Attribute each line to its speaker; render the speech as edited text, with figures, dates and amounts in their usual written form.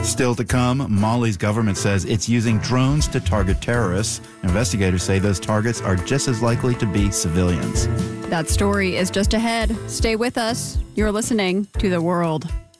Speaker 1: Still to come, Mali's government says it's using drones to target terrorists. Investigators say those targets are just as likely to be civilians.
Speaker 2: That story is just ahead. Stay with us. You're listening to The World.